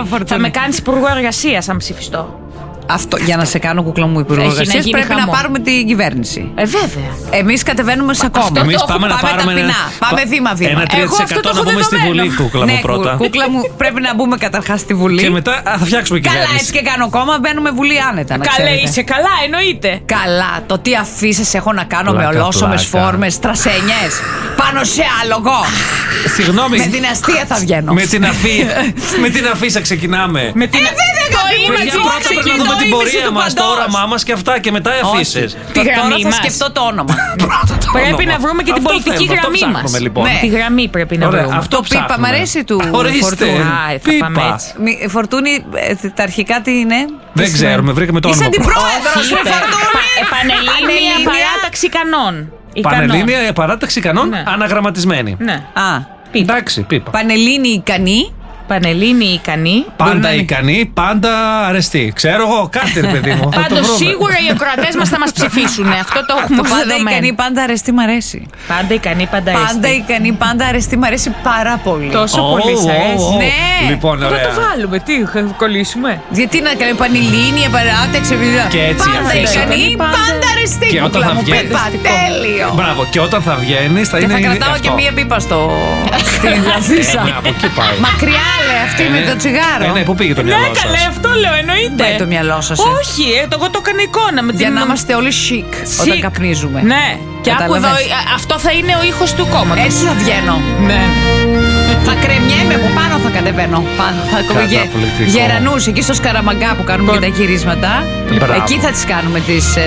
θα με κάνεις υπουργό εργασίας αν ψηφιστώ. Αυτό, για να σε κάνω κούκλα μου υπουργό εργασίας πρέπει να πάρουμε την κυβέρνηση. Βέβαια. Εμείς κατεβαίνουμε σε κόμμα. Εμείς πάμε να πάρουμε πάμε βήμα-βήμα. Ένα 3% να μπούμε στη Βουλή, κούκλα μου πρώτα. Κούκλα μου, πρέπει να μπούμε καταρχάς στη Βουλή. Και μετά θα φτιάξουμε κυβέρνηση. Καλά, έτσι και κάνω κόμμα, μπαίνουμε Βουλή άνετα. Καλά, είσαι καλά, εννοείται. Καλά, το τι αφήσεις έχω να κάνω με ολόσωμες φόρμες, τρασένιες, πάνω σε άλογο. Συγγνώμη. Με την αστεία θα βγαίνω. Με την αφίσα ξεκινάμε. Με την πρώτα πρέπει να δούμε την πορεία μας, το όραμά μας και αυτά και μετά οι αφήσεις. Τώρα θα σκεφτώ το όνομα. Πρέπει να βρούμε και την πολιτική γραμμή μας. Τη γραμμή πρέπει να βρούμε. Αυτό πίπα, μ' αρέσει του Φορτούνη. Πίπα. Φορτούνη, τα αρχικά τι είναι? Δεν ξέρουμε, βρήκαμε το όνομα. Είσαι αντιπρόεδρος, Επανελλήνια παράταξη κανόν. Πανελλήνια παράταξη κανόν αναγραμματισμένη. Εντάξει, πίπα. Πανελλήνιοι ικανοί. Πανελλήνιοι ικανοί. Πάντα ικανοί, πάντα αρεστοί. Ξέρω εγώ κάτι, ρε παιδί μου. Πάντως σίγουρα οι ακροατές μας θα μας ψηφίσουν. Αυτό το έχουμε πάντα δεδομένο. Ικανοί, πάντα αρεστοί, μ' αρέσει. Πάντα ικανοί, πάντα αρεστοί. Πάντα ικανοί, πάντα αρεστοί, μ' αρέσει πάρα πολύ. Τόσο πολύ σ' αρέσει. Ναι. Λοιπόν, Θα το βάλουμε, τι, θα κολλήσουμε. Γιατί να κάνουμε πανελλήνια, παράταξη, και έτσι πάντα ικανοί, πάντα αρεστοί. Και όταν θα βγαίνει. Τέλειο. Μπράβο, και όταν θα βγαίνει θα είναι. Και θα κρατάω και μία πίπα στην αφίσα. Μακριά. Αυτή με το τσιγάρο. Ναι, πού πήγε το μυαλό σας? Ναι, καλέ, αυτό λέω, εννοείται. Πάει το μυαλό σας. Όχι, εγώ το έκανα εικόνα. Για να είμαστε όλοι chic όταν καπνίζουμε. Ναι, και άκου εδώ, αυτό θα είναι ο ήχος του κόμματος. Έτσι θα βγαίνω. Ναι. Θα κρεμιέμαι από πάνω, θα κατεβαίνω. Θα γερανούς εκεί στο Σκαραμαγκά που κάνουμε και τα γυρίσματα. Εκεί θα τις κάνουμε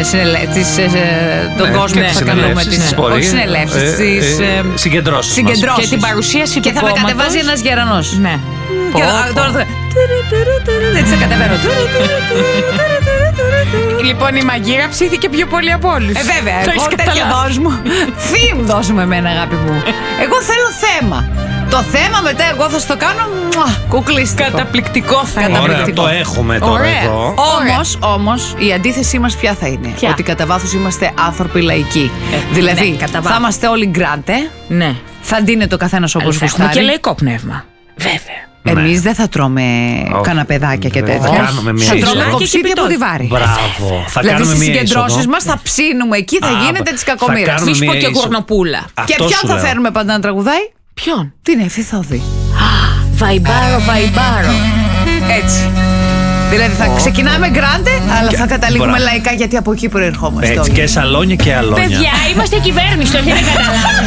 τον κόσμο που θα κάνουμε τις συνελεύσεις, τις συγκεντρώσεις. Και την παρουσίαση και θα με κατεβάζει ένας γερανός. Ναι. Και τώρα θα. Έτσι θα κατεβαίνω. Λοιπόν, η μαγείρα ψήθηκε πιο πολύ από όλους. Βέβαια, εγώ τέτοιο δώσμου. Theme δώσουμε εμένα, αγάπη μου. Εγώ θέλω θέμα. Το θέμα μετά εγώ θα στο κάνω κουκλίστικο. Καταπληκτικό θα είναι. Ωραία, το έχουμε τώρα εδώ. Όμως η αντίθεσή μας ποια θα είναι? Ότι κατά βάθος είμαστε άνθρωποι λαϊκοί. Δηλαδή θα είμαστε όλοι γκράντε. Ναι. Θα ντύνεται ο καθένας όπως φουστάρει. Έχουμε και λαϊκό πνεύμα. Βέβαια. Εμείς δεν θα τρώμε καναπεδάκια και τέτοια. Θα τρώμε κοψίδια από τη βάρη. Μπράβο. Δηλαδή στις συγκεντρώσεις μας θα ψήνουμε εκεί, θα γίνεται της κακομοίρας. Μη σου πω και γουρνοπούλα. Και ποιον θα φέρουμε πάντα να τραγουδάει? Ποιον? Την Εφηθόδη. Βαϊμπάρο, βαϊμπάρο. Έτσι. Δηλαδή θα ξεκινάμε γκράντε, αλλά θα καταλήγουμε λαϊκά γιατί από εκεί προερχόμαστε. Έτσι και σαλόνια και αλόνια. Παιδιά, είμαστε κυβέρνηση, το έχετε καταλάβει.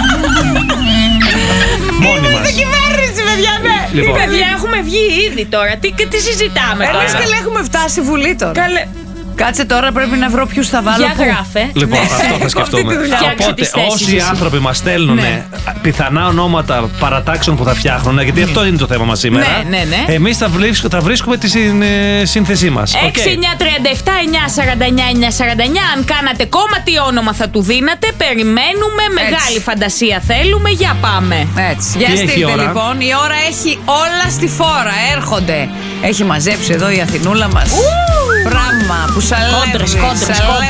Είμαστε κυβέρνηση, παιδιά, ναι. Λοιπόν. Παιδιά, έχουμε βγει ήδη τώρα. Τι συζητάμε τώρα? Εμείς καλέ έχουμε φτάσει Βουλή τώρα. Κάτσε τώρα, πρέπει να βρω ποιους θα βάλω. Για γράφε. Λοιπόν, αυτό θα σκεφτούμε. Οπότε όσοι άνθρωποι μας στέλνουν πιθανά ονόματα παρατάξεων που θα φτιάχνουν, γιατί αυτό είναι το θέμα μας σήμερα. Εμείς θα βρίσκουμε τη σύνθεσή μας. 6, 9, 37, 9, 49, 9, 49. Αν κάνατε κόμμα, τι όνομα θα του δίνατε? Περιμένουμε. Μεγάλη φαντασία θέλουμε. Για πάμε. Έτσι. Για στείλτε λοιπόν. Η ώρα έχει όλα στη φόρα. Έρχονται. Έχει μαζέψει εδώ η Αθηνούλα μας. Πράγμα που σαλεύει. Κόντρες.